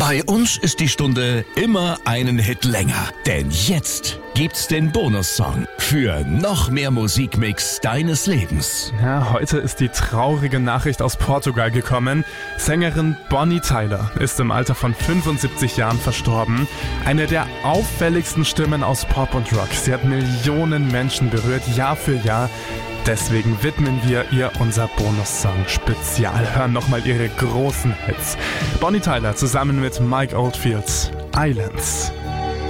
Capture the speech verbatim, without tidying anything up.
Bei uns ist die Stunde immer einen Hit länger, denn jetzt gibt's den Bonussong für noch mehr Musikmix deines Lebens. Ja, heute ist die traurige Nachricht aus Portugal gekommen. Sängerin Bonnie Tyler ist im Alter von fünfundsiebzig Jahren verstorben. Eine der auffälligsten Stimmen aus Pop und Rock. Sie hat Millionen Menschen berührt, Jahr für Jahr. Deswegen widmen wir ihr unser Bonussong-Spezial. Hören nochmal ihre großen Hits. Bonnie Tyler zusammen mit Mike Oldfield, Islands.